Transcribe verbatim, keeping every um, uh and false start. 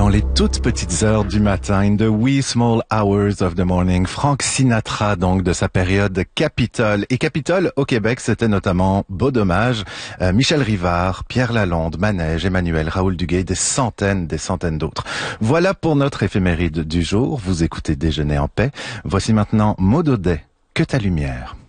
dans les toutes petites heures du matin, in the wee small hours of the morning. Frank Sinatra, donc, de sa période Capitole. Et Capitole, au Québec, c'était notamment Beau Dommage, euh, Michel Rivard, Pierre Lalonde, Manège, Emmanuel, Raoul Duguay, des centaines, des centaines d'autres. Voilà pour notre éphéméride du jour. Vous écoutez Déjeuner en paix. Voici maintenant Maud Audet, Que ta lumière.